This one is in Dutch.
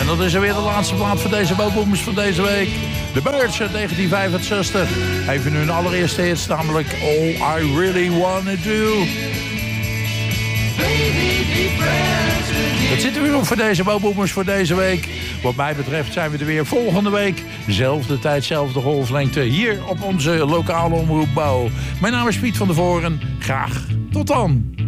dat is er weer de laatste plaat van deze Boboomers van deze week. The Birds uit 1965. Even hun allereerste hits, namelijk All I Really Wanna Do. Dat zit er weer op voor deze Boboomers voor deze week. Wat mij betreft zijn we er weer volgende week. Zelfde tijd, zelfde golflengte. Hier op onze lokale omroep Bouw. Mijn naam is Piet van der Voren. Graag tot dan.